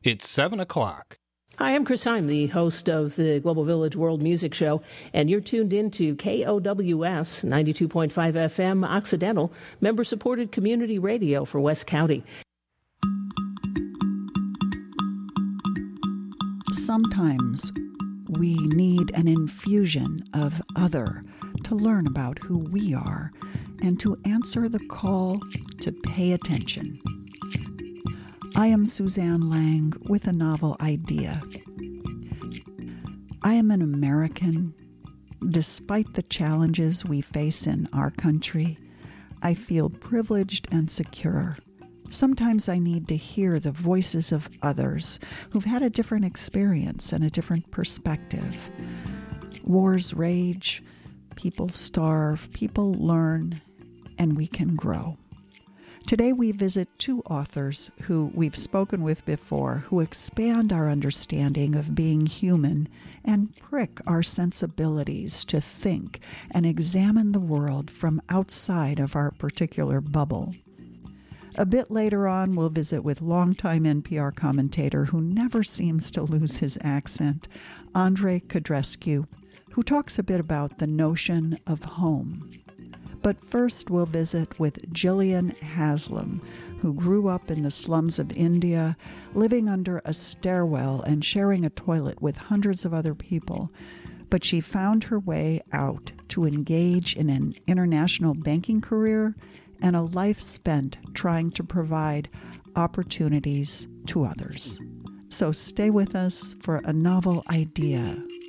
It's 7 o'clock. Hi, I'm Chris Heim, the host of the Global Village World Music Show, and you're tuned in to KOWS 92.5 FM Occidental, member-supported community radio for West County. Sometimes we need an infusion of other to learn about who we are and to answer the call to pay attention. I am Suzanne Lang with a novel idea. I am an American. Despite the challenges we face in our country, I feel privileged and secure. Sometimes I need to hear the voices of others who've had a different experience and a different perspective. Wars rage, people starve, people learn, and we can grow. Today we visit two authors who we've spoken with before, who expand our understanding of being human and prick our sensibilities to think and examine the world from outside of our particular bubble. A bit later on, we'll visit with longtime NPR commentator who never seems to lose his accent, Andrei Codrescu, who talks a bit about the notion of home. But first, we'll visit with Gillian Haslam, who grew up in the slums of India, living under a stairwell and sharing a toilet with hundreds of other people. But she found her way out to engage in an international banking career and a life spent trying to provide opportunities to others. So stay with us for a novel idea